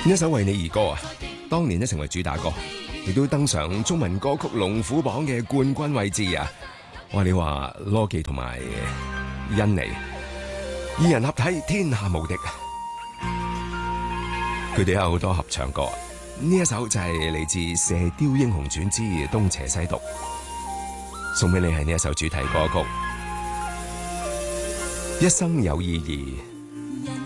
呢一首為你而歌啊，當年咧成為主打歌，亦都登上中文歌曲龍虎榜嘅冠軍位置啊！哇，你話羅技同埋甄妮二人合體天下無敵，佢哋有好多合唱歌，呢一首就係嚟自《射雕英雄傳之東邪西毒》，送俾你係呢一首主題歌曲，一生有意義。